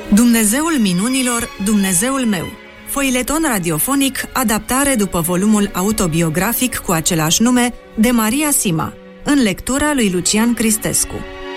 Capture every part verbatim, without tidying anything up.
Dumnezeul minunilor, Dumnezeul meu. Foileton radiofonic, adaptare după volumul autobiografic cu același nume de Maria Sima, în lectura lui Lucian Cristescu.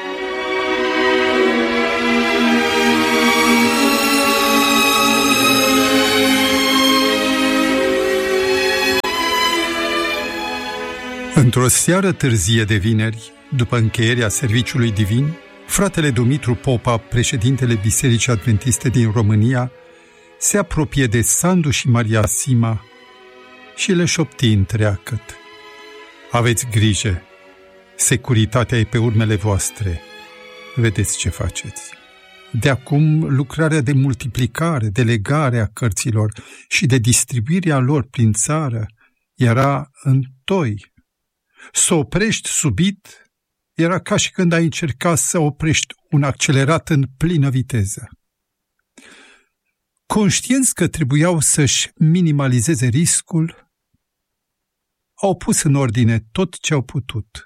Într-o seară târzie de vineri, după încheierea serviciului divin, fratele Dumitru Popa, președintele Bisericii Adventiste din România, se apropie de Sandu și Maria Sima și le șopti întreagăt: aveți grijă, securitatea e pe urmele voastre, vedeți ce faceți. De acum, lucrarea de multiplicare, de legare a cărților și de distribuirea lor prin țară era întoi. Să oprești subit era ca și când ai încerca să oprești un accelerat în plină viteză. Conștienți că trebuiau să-și minimalizeze riscul, au pus în ordine tot ce au putut.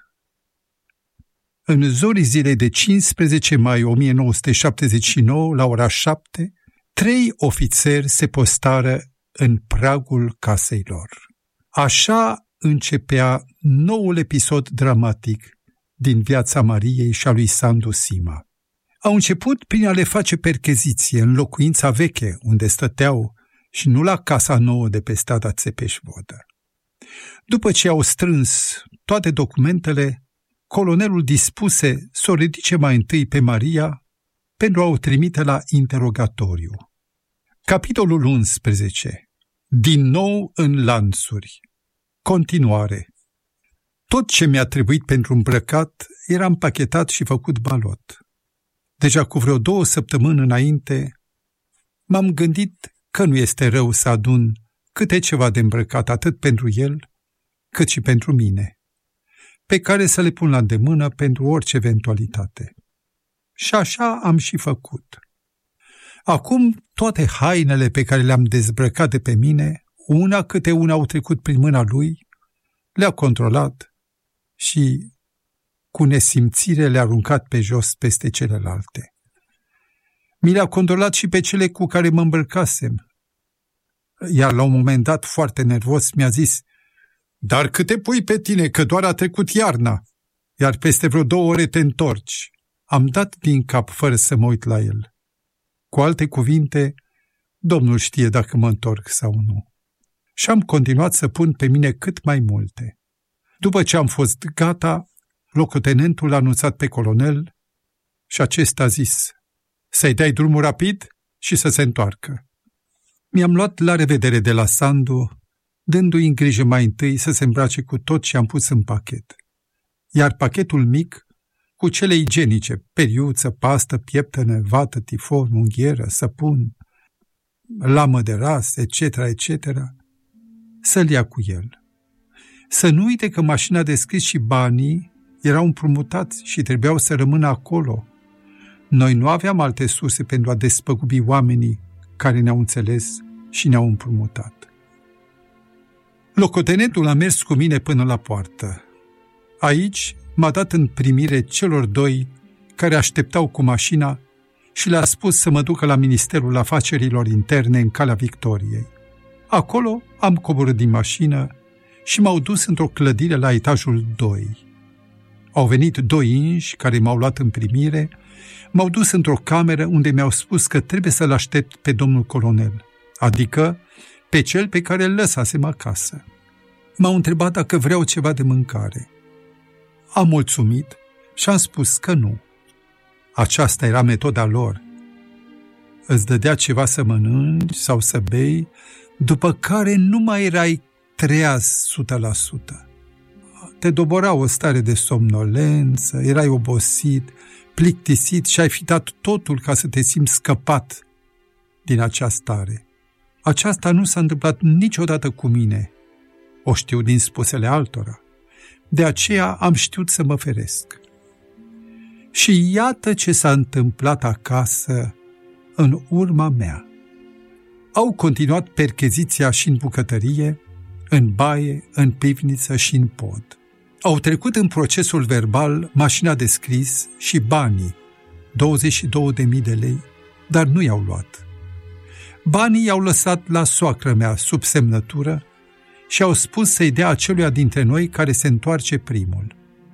În zorii zilei de cincisprezece mai o mie nouă sute șaptezeci și nouă, la ora șapte, trei ofițeri se postară în pragul casei lor. Așa începea noul episod dramatic din viața Mariei și a lui Sandu Sima. Au început prin a le face percheziție în locuința veche unde stăteau și nu la casa nouă de pe strada Țepeș-Vodă. După ce au strâns toate documentele, colonelul dispuse să o ridice mai întâi pe Maria pentru a o trimite la interogatoriu. Capitolul unsprezece. Din nou în lanțuri. Continuare. Tot ce mi-a trebuit pentru îmbrăcat era împachetat și făcut balot. Deja cu vreo două săptămâni înainte m-am gândit că nu este rău să adun câte ceva de îmbrăcat atât pentru el cât și pentru mine, pe care să le pun la îndemână pentru orice eventualitate. Și așa am și făcut. Acum toate hainele pe care le-am dezbrăcat de pe mine, una câte una au trecut prin mâna lui, le-a controlat și cu nesimțire le-a aruncat pe jos peste celelalte. Mi le-a controlat și pe cele cu care mă îmbrăcasem. Iar la un moment dat, foarte nervos, mi-a zis: dar câte pui pe tine, că doar a trecut iarna, iar peste vreo două ore te întorci. Am dat din cap fără să mă uit la el. Cu alte cuvinte, Domnul știe dacă mă întorc sau nu. Și am continuat să pun pe mine cât mai multe. După ce am fost gata, locotenentul a anunțat pe colonel și acesta a zis să-i dai drumul rapid și să se întoarcă. Mi-am luat la revedere de la Sandu, dându-i în grijă mai întâi să se îmbrace cu tot ce am pus în pachet. Iar pachetul mic, cu cele igienice, periuță, pastă, pieptănă, vată, tifon, unghieră, săpun, lamă de ras, et cetera, et cetera, să-l ia cu el. Să nu uite că mașina de scris și banii erau împrumutați și trebuiau să rămână acolo. Noi nu aveam alte surse pentru a despăgubi oamenii care ne-au înțeles și ne-au împrumutat. Locotenentul a mers cu mine până la poartă. Aici m-a dat în primire celor doi care așteptau cu mașina și le-a spus să mă ducă la Ministerul Afacerilor Interne în Calea Victoriei. Acolo am coborât din mașină și m-au dus într-o clădire la etajul doi. Au venit doi inși care m-au luat în primire, m-au dus într-o cameră unde mi-au spus că trebuie să-l aștept pe domnul colonel, adică pe cel pe care îl lăsasem acasă. M-au întrebat dacă vreau ceva de mâncare. Am mulțumit și am spus că nu. Aceasta era metoda lor. Îți dădea ceva să mănânci sau să bei, după care nu mai erai treaz o sută la sută. Te dobora o stare de somnolență, erai obosit, plictisit și ai fi dat totul ca să te simți scăpat din acea stare. Aceasta nu s-a întâmplat niciodată cu mine. O știu din spusele altora. De aceea am știut să mă feresc. Și iată ce s-a întâmplat acasă în urma mea. Au continuat percheziția și în bucătărie, în baie, în pivniță și în pod. Au trecut în procesul verbal mașina de scris și banii, douăzeci și două de mii de lei, dar nu i-au luat. Banii i-au lăsat la soacră mea sub semnătură și au spus să-i dea aceluia dintre noi care se întoarce primul.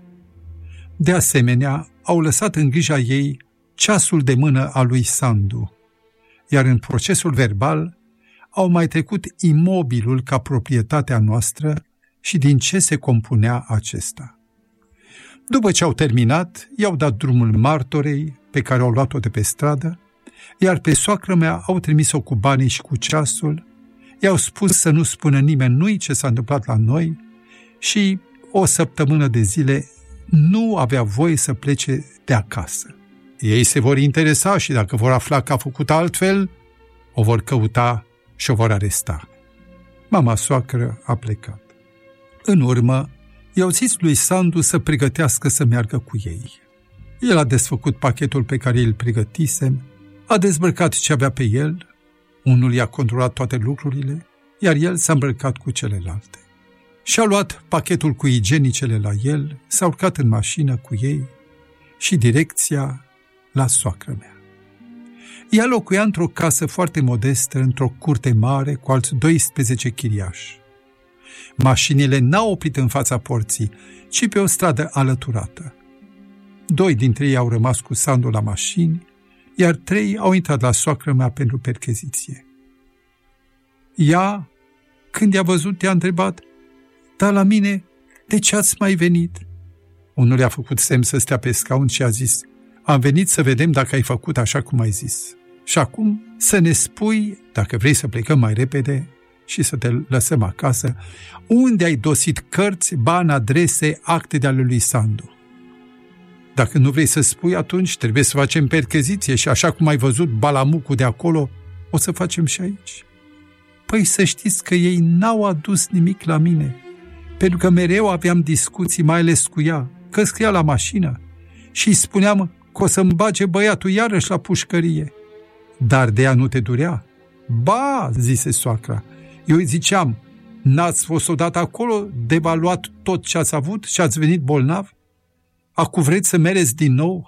De asemenea, au lăsat în grija ei ceasul de mână al lui Sandu, iar în procesul verbal au mai trecut imobilul ca proprietatea noastră și din ce se compunea acesta. După ce au terminat, i-au dat drumul martorei pe care au luat-o de pe stradă, iar pe soacră mea au trimis-o cu banii și cu ceasul, i-au spus să nu spună nimănui ce s-a întâmplat la noi și o săptămână de zile nu avea voie să plece de acasă. Ei se vor interesa și dacă vor afla că a făcut altfel, o vor căuta și o vor aresta. Mama soacră a plecat. În urmă, i-au zis lui Sandu să pregătească să meargă cu ei. El a desfăcut pachetul pe care îl pregătisem, a dezbrăcat ce avea pe el, unul i-a controlat toate lucrurile, iar el s-a îmbrăcat cu celelalte. Și-a luat pachetul cu igienicele la el, s-a urcat în mașină cu ei și direcția la soacră mea. Ea locuia într-o casă foarte modestă, într-o curte mare, cu alți doisprezece chiriași. Mașinile n-au oprit în fața porții, ci pe o stradă alăturată. Doi dintre ei au rămas cu Sandu la mașini, iar trei au intrat la soacră mea pentru percheziție. Ea, când i-a văzut, i-a întrebat: "Dar la mine, de ce ați mai venit?" Unul i-a făcut semn să stea pe scaun și a zis: "Am venit să vedem dacă ai făcut așa cum ai zis. Și acum să ne spui, dacă vrei să plecăm mai repede și să te lăsăm acasă, unde ai dosit cărți, bani, adrese, acte de ale lui Sandu. Dacă nu vrei să spui, atunci trebuie să facem percheziție și așa cum ai văzut balamucul de acolo, o să facem și aici." Păi să știți că ei n-au adus nimic la mine, pentru că mereu aveam discuții, mai ales cu ea, că scria la mașină și îi spuneam că o să-mi bage băiatul iarăși la pușcărie. Dar de ea nu te durea? Ba, zise soacra, eu îi ziceam: "N-ați fost odată acolo, de v-a luat tot ce ați avut și ați venit bolnavi? Acu vreți să mereți din nou?"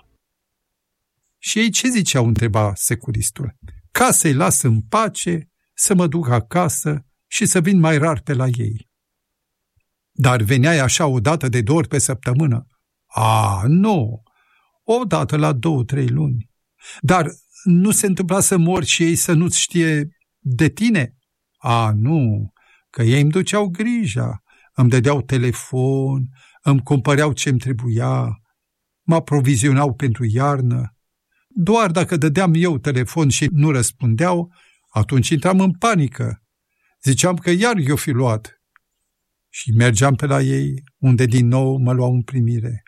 Și ei ce ziceau, întreba securistul? Ca să-i las în pace, să mă duc acasă și să vin mai rar pe la ei. Dar veneai așa o dată de două ori pe săptămână? A, nu, o dată la două, trei luni. Dar nu se întâmpla să mori și ei să nu-ți știe de tine? A, nu, că ei îmi duceau grija, îmi dădeau telefon, îmi cumpăreau ce-mi trebuia, mă aprovizionau pentru iarnă. Doar dacă dădeam eu telefon și nu răspundeau, atunci intram în panică. Ziceam că iar i-o fi luat. Și mergeam pe la ei, unde din nou mă luau în primire.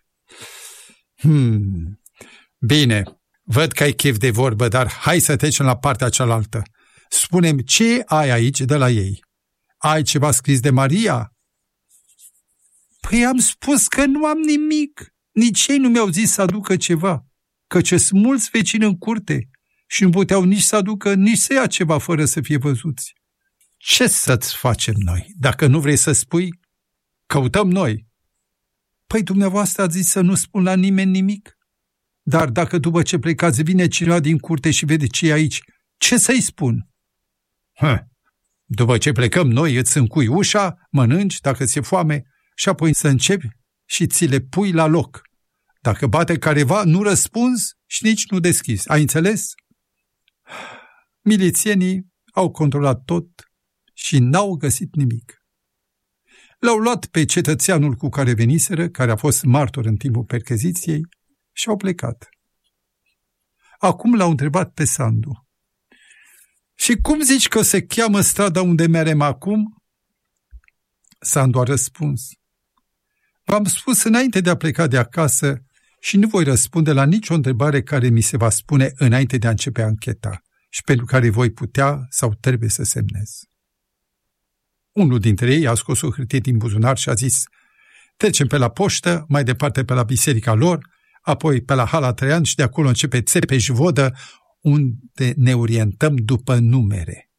Hmm, bine, văd că ai chef de vorbă, dar hai să trecem la partea cealaltă. Spune-mi, ce ai aici de la ei? Ai ceva scris de Maria? Păi am spus că nu am nimic. Nici ei nu mi-au zis să aducă ceva, căci sunt mulți vecini în curte și nu puteau nici să aducă, nici să ia ceva fără să fie văzuți. Ce să-ți facem noi? Dacă nu vrei să spui, căutăm noi. Păi dumneavoastră ați zis să nu spun la nimeni nimic. Dar dacă după ce plecați vine cineva din curte și vede ce e aici, ce să-i spun? Hă, după ce plecăm noi, îți încui ușa, mănânci, dacă ți-e foame, și apoi să începi și ți le pui la loc. Dacă bate careva, nu răspunzi și nici nu deschizi. Ai înțeles? Milițienii au controlat tot și n-au găsit nimic. L-au luat pe cetățeanul cu care veniseră, care a fost martor în timpul percheziției, și au plecat. Acum l-au întrebat pe Sandu: "Și cum zici că se cheamă strada unde merem acum?" Sandu a răspuns: "V-am spus înainte de a pleca de acasă și nu voi răspunde la nicio întrebare care mi se va spune înainte de a începe ancheta și pentru care voi putea sau trebuie să semnez." Unul dintre ei a scos o hârtie din buzunar și a zis: "Trecem pe la poștă, mai departe pe la biserica lor, apoi pe la Hala Traian și de acolo începe Țepeș-Vodă, unde ne orientăm după numere."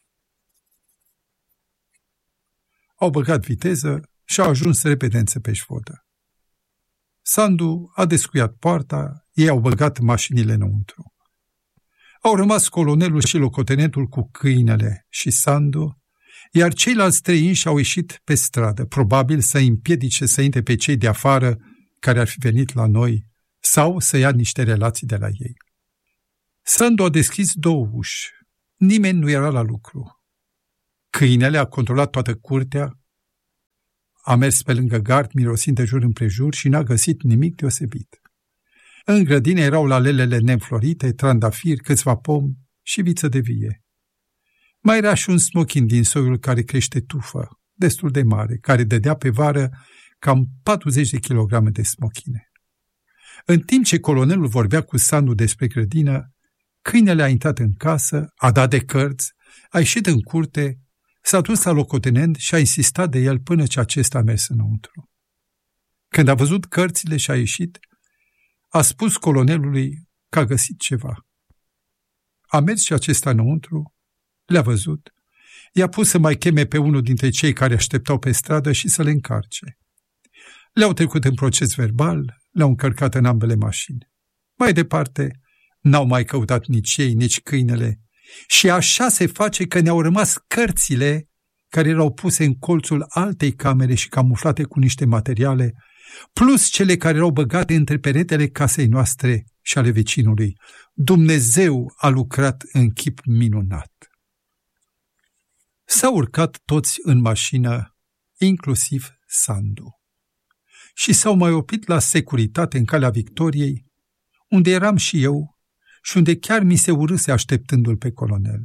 Au băgat viteză și au ajuns repede în Țepeș-Vodă. Sandu a descuiat poarta, ei au băgat mașinile înăuntru. Au rămas colonelul și locotenentul cu câinele și Sandu, iar ceilalți străini au ieșit pe stradă, probabil să îi împiedice să intre pe cei de afară care ar fi venit la noi sau să ia niște relații de la ei. Sandu a deschis două uși. Nimeni nu era la lucru. Câinele a controlat toată curtea, a mers pe lângă gard, mirosind de jur împrejur și n-a găsit nimic deosebit. În grădină erau lalelele neînflorite, trandafiri, câțiva pomi și viță de vie. Mai era și un smochin din soiul care crește tufă, destul de mare, care dădea pe vară cam patruzeci de kilograme de smochine. În timp ce colonelul vorbea cu Sandu despre grădină, câinele a intrat în casă, a dat de cărți, a ieșit în curte, s-a dus la locotenent și a insistat de el până ce acesta a mers înăuntru. Când a văzut cărțile și a ieșit, a spus colonelului că a găsit ceva. A mers și acesta înăuntru, le-a văzut, i-a pus să mai cheme pe unul dintre cei care așteptau pe stradă și să le încarce. Le-au trecut în proces verbal, le-au încărcat în ambele mașini. Mai departe, n-au mai căutat nici ei, nici câinele. Și așa se face că ne-au rămas cărțile care erau puse în colțul altei camere și camuflate cu niște materiale, plus cele care erau băgate între peretele casei noastre și ale vecinului. Dumnezeu a lucrat în chip minunat. S-au urcat toți în mașină, inclusiv Sandu. Și s-au mai oprit la securitate în Calea Victoriei, unde eram și eu și unde chiar mi se urâse așteptându-l pe colonel.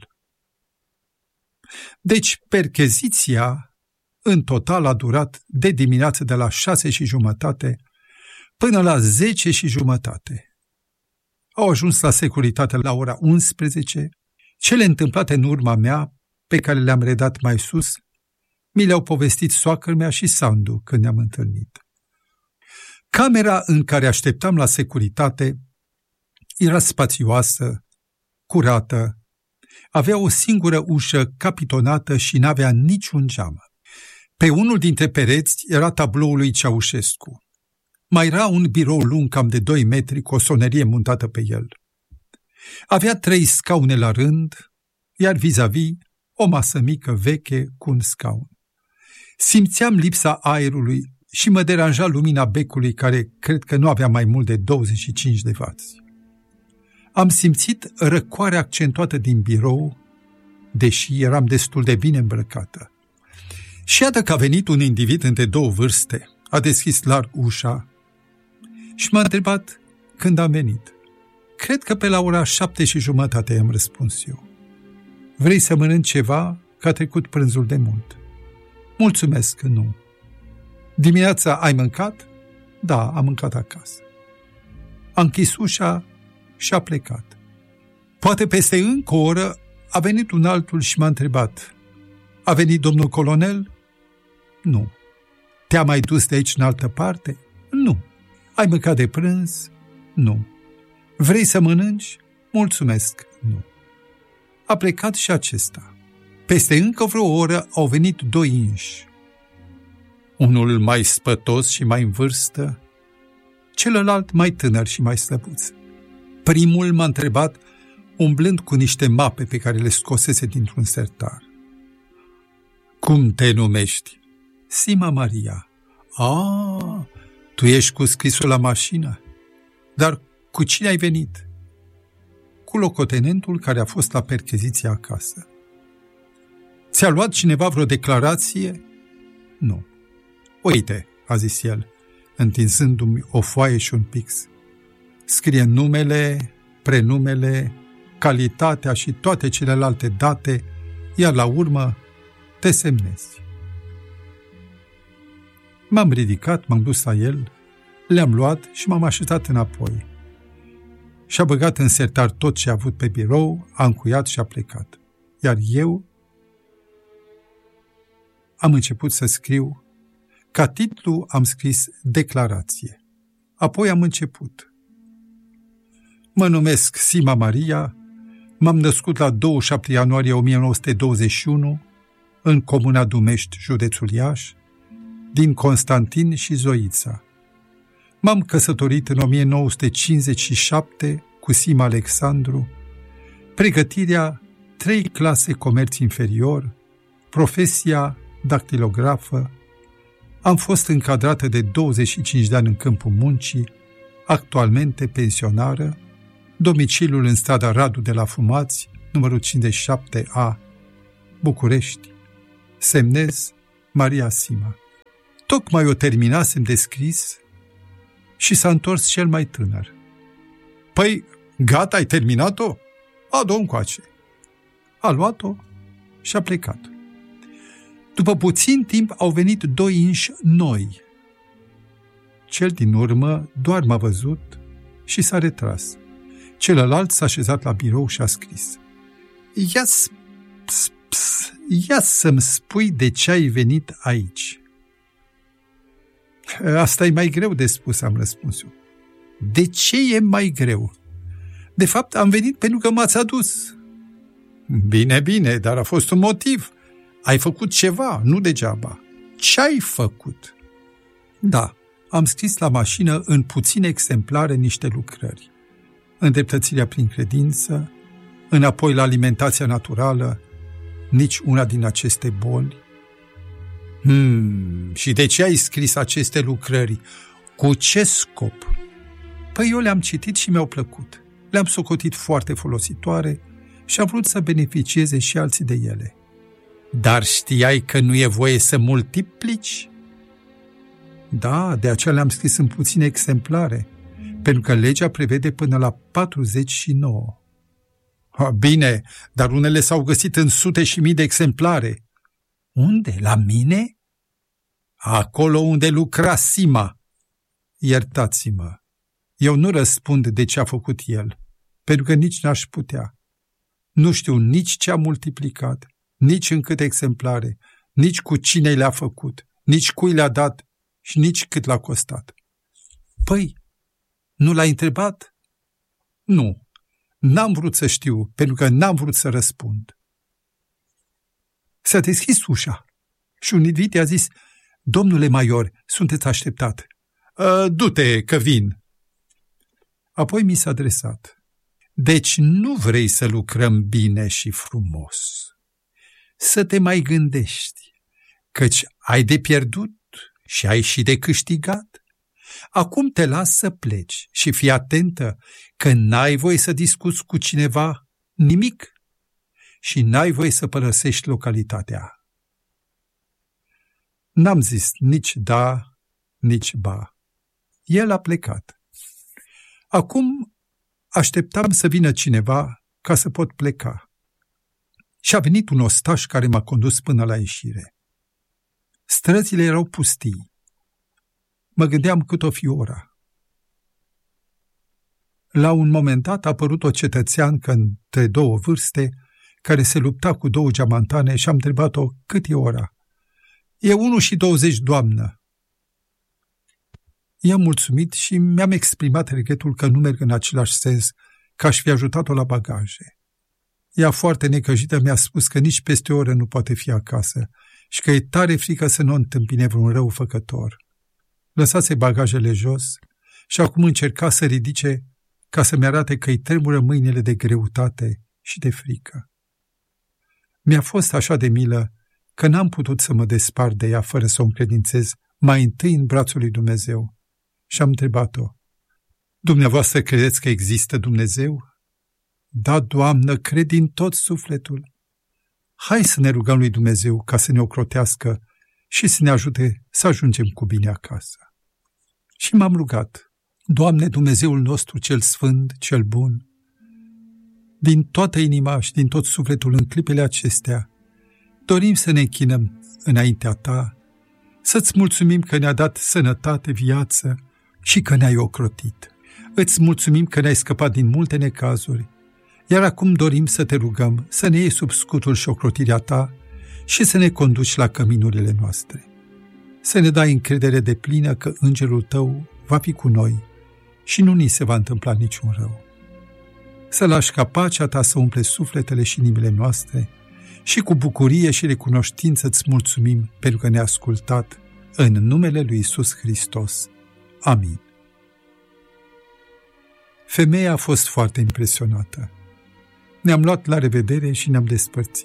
Deci percheziția în total a durat de dimineață de la șase și jumătate până la zece și jumătate. Au ajuns la securitate la ora unsprezece, cele întâmplate în urma mea, pe care le-am redat mai sus, mi le-au povestit soacră mea și Sandu când ne-am întâlnit. Camera în care așteptam la securitate era spațioasă, curată, avea o singură ușă capitonată și n-avea niciun geam. Pe unul dintre pereți era tabloul lui Ceaușescu. Mai era un birou lung cam de doi metri cu o sonerie montată pe el. Avea trei scaune la rând, iar vis-a-vis o masă mică veche cu un scaun. Simțeam lipsa aerului și mă deranja lumina becului care cred că nu avea mai mult de douăzeci și cinci de vați. Am simțit răcoarea accentuată din birou, deși eram destul de bine îmbrăcată. Și iată că a venit un individ între două vârste, a deschis larg ușa și m-a întrebat când am venit. Cred că pe la ora șapte și jumătate am răspuns eu. Vrei să mănânci ceva? Că a trecut prânzul de mult. Mulțumesc, nu. Dimineața ai mâncat? Da, am mâncat acasă. A închis ușa și a plecat. Poate peste încă o oră a venit un altul și m-a întrebat. A venit domnul colonel? Nu. Te-a mai dus de aici în altă parte? Nu. Ai mâncat de prânz? Nu. Vrei să mănânci? Mulțumesc, nu. A plecat și acesta. Peste încă vreo oră au venit doi inși. Unul mai spătos și mai în vârstă, celălalt mai tânăr și mai slăbuț. Primul m-a întrebat, umblând cu niște mape pe care le scosese dintr-un sertar. Cum te numești? Sima Maria. A, tu ești cu scrisul la mașină? Dar cu cine ai venit? Cu locotenentul care a fost la percheziție acasă. Ți-a luat cineva vreo declarație? Nu. Uite, a zis el, întinzându-mi o foaie și un pix. Scrie numele, prenumele, calitatea și toate celelalte date, iar la urmă te semnezi. M-am ridicat, m-am dus la el, le-am luat și m-am așezat înapoi. Și-a băgat în sertar tot ce a avut pe birou, a încuiat și a plecat. Iar eu am început să scriu. Ca titlu am scris declarație. Apoi am început. Mă numesc Sima Maria, m-am născut la douăzeci și șapte ianuarie o mie nouă sute douăzeci și unu în comuna Dumești, județul Iași, din Constantin și Zoița. M-am căsătorit în o mie nouă sute cincizeci și șapte cu Sima Alexandru, pregătirea trei clase comerț inferior, profesia dactilografă, am fost încadrată de douăzeci și cinci de ani în câmpul muncii, actualmente pensionară, domiciliul în strada Radu de la Fumați, numărul cincizeci și șapte A, București. Semnez Maria Sima. Tocmai o terminasem de scris și s-a întors cel mai tânăr. Păi, gata, ai terminat-o? Adu-o încoace. A luat-o și a plecat. După puțin timp au venit doi inși noi. Cel din urmă doar m-a văzut și s-a retras. Celălalt s-a așezat la birou și a scris. Ia, ps, ps, ia să-mi spui de ce ai venit aici. Asta e mai greu de spus, am răspuns eu. De ce e mai greu? De fapt, am venit pentru că m-ați adus. Bine, bine, dar a fost un motiv. Ai făcut ceva, nu degeaba. Ce ai făcut? Da, am scris la mașină în puține exemplare niște lucrări. Îndreptățirea prin credință, înapoi la alimentația naturală, nici una din aceste boli. Hmm, și de ce ai scris aceste lucrări? Cu ce scop? Păi eu le-am citit și mi-au plăcut. Le-am socotit foarte folositoare și am vrut să beneficieze și alții de ele. Dar știai că nu e voie să multiplici? Da, de aceea le-am scris în puține exemplare, pentru că legea prevede până la patruzeci și nouă. Ha, bine, dar unele s-au găsit în sute și mii de exemplare. Unde? La mine? Acolo unde lucra Sima. Iertați-mă, eu nu răspund de ce a făcut el, pentru că nici n-aș putea. Nu știu nici ce a multiplicat, nici în câte exemplare, nici cu cine le-a făcut, nici cui le-a dat și nici cât l-a costat. Păi, nu l-ai întrebat? Nu, n-am vrut să știu, pentru că n-am vrut să răspund. S-a deschis ușa și un invitit a zis, domnule major, sunteți așteptat. Du-te, că vin. Apoi mi s-a adresat. Deci nu vrei să lucrăm bine și frumos. Să te mai gândești, căci ai de pierdut și ai și de câștigat. Acum te las să pleci și fii atentă că n-ai voie să discuți cu cineva nimic și n-ai voie să părăsești localitatea. N-am zis nici da, nici ba. El a plecat. Acum așteptam să vină cineva ca să pot pleca. Și a venit un ostaș care m-a condus până la ieșire. Străzile erau pustii. Mă gândeam cât o fi ora. La un moment dat a apărut o cetățeancă între două vârste care se lupta cu două geamantane și am întrebat-o cât e ora. E unu și douăzeci, doamnă. I-am mulțumit și mi-am exprimat regretul că nu merg în același sens, că aș fi ajutat-o la bagaje. Ea, foarte necăjită, mi-a spus că nici peste o oră nu poate fi acasă și că e tare frică să nu o întâmpine vreun răufăcător. Lăsase bagajele jos și acum încerca să ridice ca să-mi arate că îi tremură mâinile de greutate și de frică. Mi-a fost așa de milă că n-am putut să mă despart de ea fără să o încredințez mai întâi în brațul lui Dumnezeu. Și am întrebat-o, dumneavoastră credeți că există Dumnezeu? Da, Doamnă, cred din tot sufletul. Hai să ne rugăm lui Dumnezeu ca să ne ocrotească și să ne ajute să ajungem cu bine acasă. Și m-am rugat, Doamne, Dumnezeul nostru cel sfânt, cel bun, din toată inima și din tot sufletul în clipele acestea, dorim să ne închinăm înaintea Ta, să-ți mulțumim că ne-a dat sănătate, viață și că ne-ai ocrotit. Îți mulțumim că ne-ai scăpat din multe necazuri, iar acum dorim să te rugăm să ne iei sub scutul și ocrotirea Ta și să ne conduci la căminurile noastre. Să ne dai încredere deplină că Îngerul Tău va fi cu noi și nu ni se va întâmpla niciun rău. Să lași ca pacea Ta să umple sufletele și inimile noastre și cu bucurie și recunoștință îți mulțumim pentru că ne-ai ascultat în numele lui Iisus Hristos. Amin. Femeia a fost foarte impresionată. Ne-am luat la revedere și ne-am despărțit.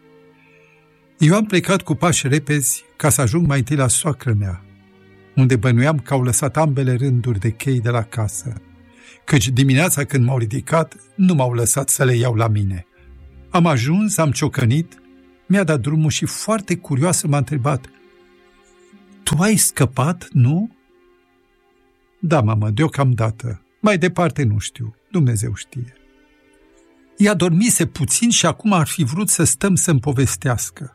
Eu am plecat cu pași repezi ca să ajung mai întâi la soacră mea, unde bănuiam că au lăsat ambele rânduri de chei de la casă, căci dimineața când m-au ridicat, nu m-au lăsat să le iau la mine. Am ajuns, am ciocănit, mi-a dat drumul și foarte curioasă m-a întrebat: tu ai scăpat, nu? Da, mamă, deocamdată. Mai departe nu știu, Dumnezeu știe. Ea dormise puțin și acum ar fi vrut să stăm să-mi povestească.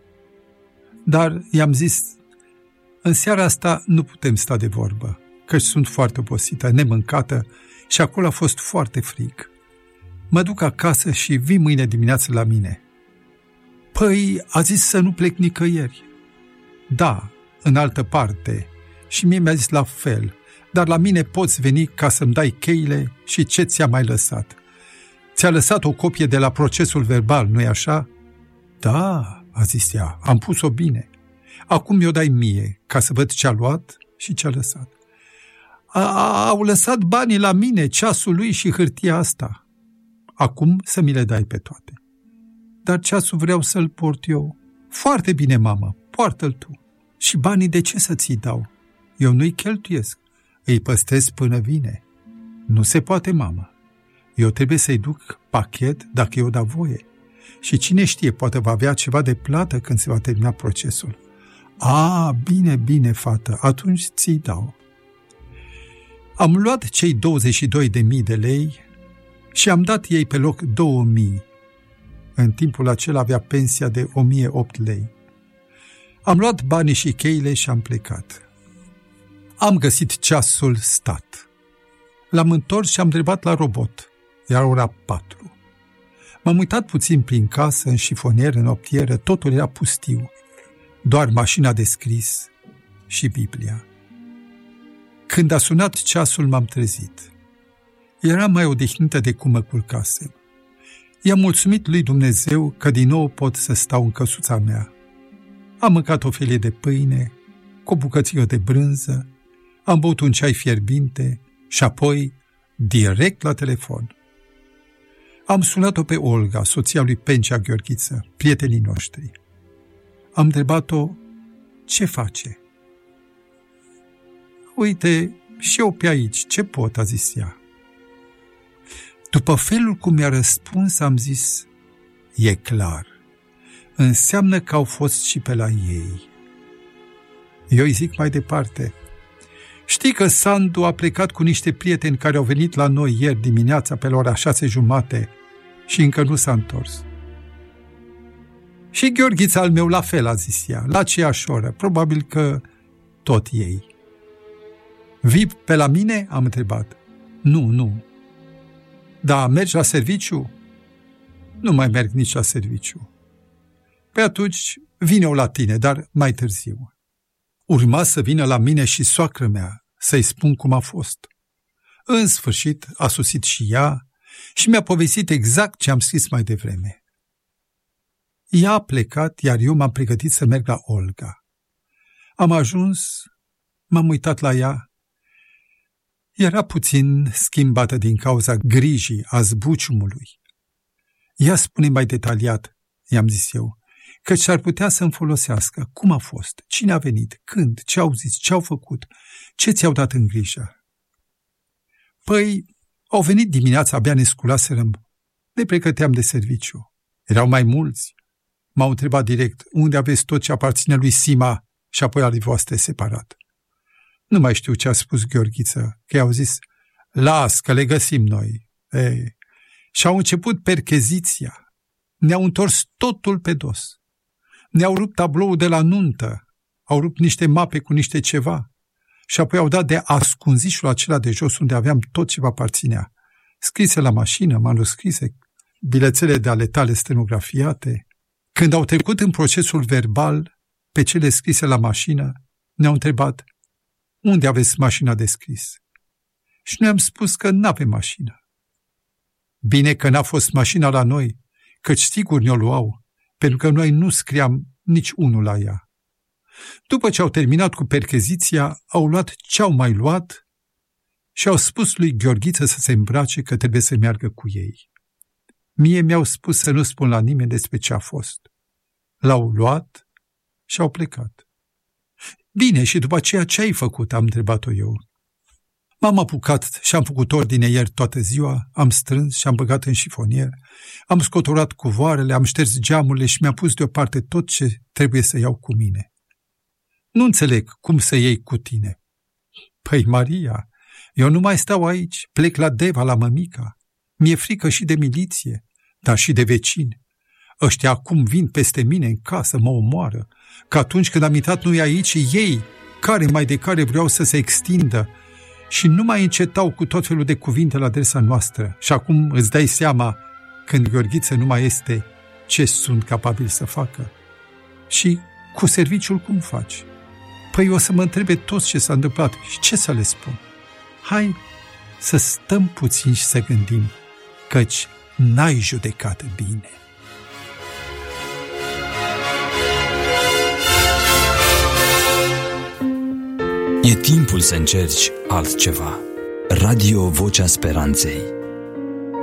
Dar i-am zis: în seara asta nu putem sta de vorbă, căci sunt foarte obosită, nemâncată și acolo a fost foarte frig. Mă duc acasă și vii mâine dimineață la mine. Păi, a zis să nu plec nicăieri. Da, în altă parte. Și mie mi-a zis la fel, dar la mine poți veni ca să-mi dai cheile și ce ți-a mai lăsat. Ți-a lăsat o copie de la procesul verbal, nu-i așa? Da, a zis ea, am pus-o bine. Acum mi-o dai mie, ca să văd ce-a luat și ce-a lăsat. A, au lăsat banii la mine, ceasul lui și hârtia asta. Acum să mi le dai pe toate. Dar ceasul vreau să-l port eu. Foarte bine, mamă, poartă-l tu. Și banii de ce să ți-i dau? Eu nu-i cheltuiesc. Îi păstrez până vine. Nu se poate, mamă. Eu trebuie să-i duc pachet dacă eu dau voie. Și cine știe, poate va avea ceva de plată când se va termina procesul. A, bine, bine, fată, atunci ți-i dau. Am luat cei douăzeci și două de mii de lei și am dat ei pe loc două mii. În timpul acela avea pensia de o mie opt lei. Am luat banii și cheile și am plecat. Am găsit ceasul stat. L-am întors și am întrebat la robot. Era ora patru. M-am uitat puțin prin casă, în șifonier, în optieră, totul era pustiu. Doar mașina de scris și Biblia. Când a sunat ceasul, m-am trezit. Era mai odihnită de cum mă culcasem. I-am mulțumit lui Dumnezeu că din nou pot să stau în căsuța mea. Am mâncat o felie de pâine, cu o bucățică de brânză, am băut un ceai fierbinte și apoi direct la telefon. Am sunat-o pe Olga, soția lui Pencea Gheorghiță, prietenii noștri. Am întrebat-o ce face. Uite, și eu pe aici, ce pot, a zis ea. După felul cum mi-a răspuns, am zis, e clar, înseamnă că au fost și pe la ei. Eu îi zic mai departe, știi că Sandu a plecat cu niște prieteni care au venit la noi ieri dimineața pe la ora șase jumate și încă nu s-a întors. Și Gheorghița al meu la fel, a zis ea, la aceeași oră, probabil că tot ei. Vii pe la mine? Am întrebat. Nu, nu. Da, mergi la serviciu? Nu mai merg nici la serviciu. Pe atunci vin eu la tine, dar mai târziu. Urma să vină la mine și soacră mea, să-i spun cum a fost. În sfârșit a sosit și ea și mi-a povestit exact ce am scris mai devreme. Ea a plecat, iar eu m-am pregătit să merg la Olga. Am ajuns, m-am uitat la ea. Era puțin schimbată din cauza grijii, a zbuciumului. Ea spune mai detaliat, i-am zis eu, că și-ar putea să-mi folosească. Cum a fost? Cine a venit? Când? Ce au zis? Ce au făcut? Ce ți-au dat în grijă? Păi, au venit dimineața, abia ne sculaserăm. Ne pregăteam de serviciu. Erau mai mulți. M-au întrebat direct, unde aveți tot ce aparține lui Sima și apoi ale voastre separat. Nu mai știu ce a spus Gheorghiță, că i-au zis, las că le găsim noi. Ei, și au început percheziția. Ne-au întors totul pe dos. Ne-au rupt tabloul de la nuntă, au rupt niște mape cu niște ceva și apoi au dat de ascunzișul acela de jos unde aveam tot ce vă aparținea. Scrise la mașină, manuscrise, bilețele de ale tale stenografiate. Când au trecut în procesul verbal, pe cele scrise la mașină, ne-au întrebat, unde aveți mașina de scris? Și noi am spus că n-avem mașină. Bine că n-a fost mașina la noi, căci sigur ne-o luau, pentru că noi nu scriam nici unul la ea. După ce au terminat cu percheziția, au luat ce-au mai luat și au spus lui Gheorghiță să se îmbrace că trebuie să meargă cu ei. Mie mi-au spus să nu spun la nimeni despre ce a fost. L-au luat și au plecat. Bine, și după aceea ce ai făcut? Am întrebat-o eu. M-am apucat și am făcut ordine ieri toată ziua, am strâns și am băgat în șifonier, am scoturat cuvoarele, am șters geamurile și mi-am pus deoparte tot ce trebuie să iau cu mine. Nu înțeleg cum să iei cu tine. Păi, Maria, eu nu mai stau aici, plec la Deva, la mămica. Mi-e frică și de miliție, dar și de vecini. Ăștia acum vin peste mine în casă, mă omoară, că atunci când am intrat nu-i aici, ei, care mai de care vreau să se extindă, și nu mai încetau cu tot felul de cuvinte la adresa noastră. Și acum îți dai seama, când Gheorghiță nu mai este, ce sunt capabil să facă. Și cu serviciul cum faci? Păi o să mă întrebe toți ce s-a întâmplat și ce să le spun. Hai să stăm puțin și să gândim, căci n-ai judecată bine. E timpul să încerci altceva. Radio Vocea Speranței.